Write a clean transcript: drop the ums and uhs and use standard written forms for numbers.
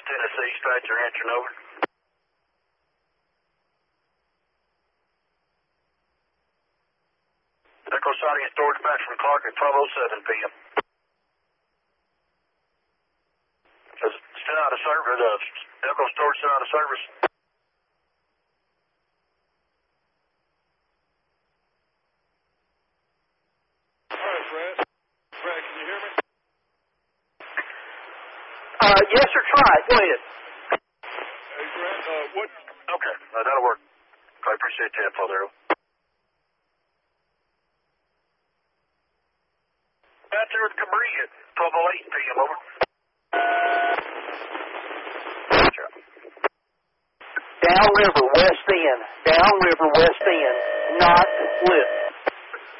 Tennessee, Stranger answering over. Echo sighting and storage back from Clark at 12:07 p.m. Still out of service. Echo storage still out of service. All right, Brad. Brad, can you hear me? Yes, sir. Try it. Go ahead. Hey, Brad, what? Okay, that'll work. I appreciate the info there. Back there with Cabri at 12:08 p.m. Over. Downriver, west end. Downriver, west end. Not lit.